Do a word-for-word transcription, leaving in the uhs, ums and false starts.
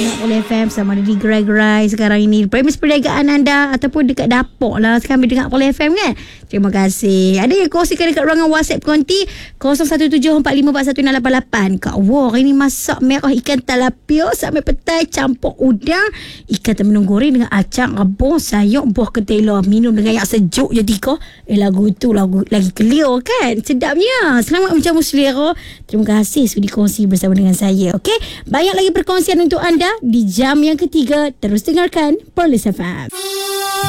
dengar Cool F M sama ada di gerai-gerai sekarang ini, premis perniagaan anda ataupun dekat dapur lah sekarang dengar Cool F M kan. Terima kasih. Ada yang kongsikan dekat ruangan WhatsApp konti kosong satu tujuh empat lima empat satu enam lapan lapan. Kak War hari ni masak merah ikan talapia sampai petai campur udang, ikan temenung goreng dengan acang, rebus, sayur, buah ketela, minum dengan yang sejuk je Tika. Eh lagu tu lagu lagi clear kan, sedapnya. Selamat menjamu selera. Terima kasih sudi kongsi bersama dengan saya. Okey, banyak lagi perkongsian untuk anda di jam yang ketiga. Terus dengarkan Perlis F M.